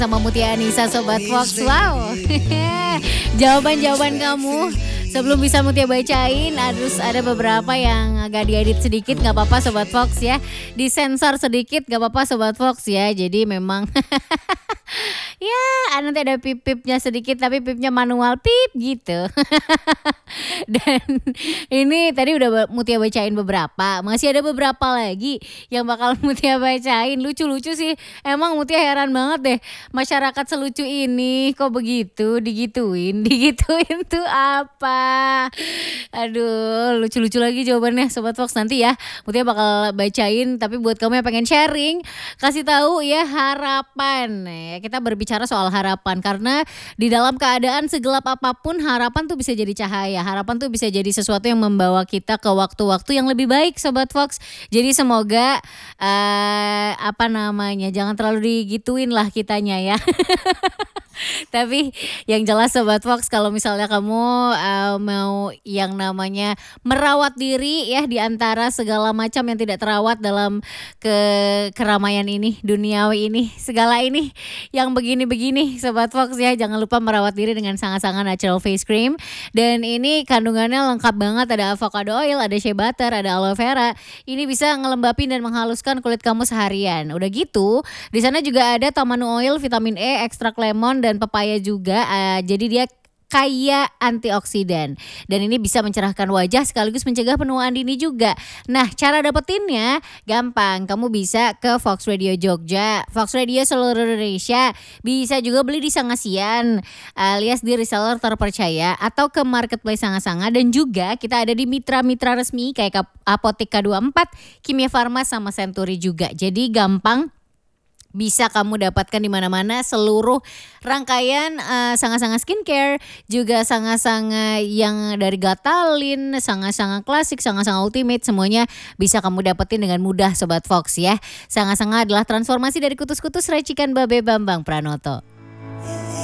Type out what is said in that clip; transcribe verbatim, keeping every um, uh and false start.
Sama Mutia Anissa Sobat Fox. Wow. Jawaban-jawaban kamu sebelum bisa Mutia bacain, harus ada beberapa yang agak diedit sedikit, gak apa-apa Sobat Fox ya. Disensor sedikit gak apa-apa Sobat Fox ya. Jadi memang ya nanti ada pip-pipnya sedikit, tapi pipnya manual pip gitu. Dan ini tadi udah Mutia bacain beberapa, masih ada beberapa lagi yang bakal Mutia bacain. Lucu-lucu sih, emang Mutia heran banget deh, masyarakat selucu ini kok begitu, digituin, digituin tuh apa? Aduh, lucu-lucu lagi jawabannya Sobat Fox. Nanti ya Mutia bakal bacain, tapi buat kamu yang pengen sharing, kasih tahu ya harapan. Ya, kita berbicara soal harapan karena di dalam keadaan segelap apapun, harapan tuh bisa jadi cahaya. Harapan tuh bisa jadi sesuatu yang membawa kita ke waktu-waktu yang lebih baik Sobat Fox. Jadi semoga uh, apa namanya, jangan terlalu digituin lah kitanya ya. Tapi yang jelas Sobat Fox, kalau misalnya kamu uh, mau yang namanya merawat diri ya, di antara segala macam yang tidak terawat dalam ke keramaian ini, duniawi ini, segala ini yang begini-begini Sobat Fox ya, jangan lupa merawat diri dengan sangat-sangat natural face cream. Dan ini kandungannya lengkap banget, ada avocado oil, ada shea butter, ada aloe vera. Ini bisa ngelembapin dan menghaluskan kulit kamu seharian. Udah gitu, di sana juga ada tamanu oil, vitamin E, ekstrak lemon dan pepaya juga. Uh, jadi dia kaya antioksidan dan ini bisa mencerahkan wajah sekaligus mencegah penuaan dini juga. Nah, cara dapetinnya gampang. Kamu bisa ke Fox Radio Jogja, Fox Radio seluruh Indonesia. Bisa juga beli di Sangasian alias di reseller terpercaya atau ke marketplace Sanga-Sanga, dan juga kita ada di mitra-mitra resmi kayak Apotek K dua puluh empat, Kimia Farma sama Century juga. Jadi gampang, bisa kamu dapatkan di mana-mana seluruh rangkaian uh, Sanga-Sanga skincare, juga Sanga-Sanga yang dari Gatalin, Sanga-Sanga klasik, Sanga-Sanga ultimate, semuanya bisa kamu dapetin dengan mudah Sobat Fox ya. Sanga-Sanga adalah transformasi dari kutus-kutus racikan Babe Bambang Pranoto.